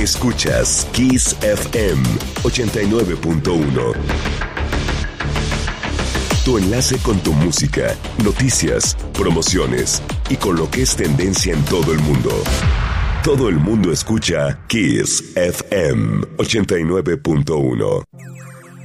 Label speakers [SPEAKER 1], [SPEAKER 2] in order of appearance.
[SPEAKER 1] Escuchas Kiss FM 89.1. Tu enlace con tu música, noticias, promociones y con lo que es tendencia en todo el mundo. Todo el mundo escucha Kiss FM 89.1.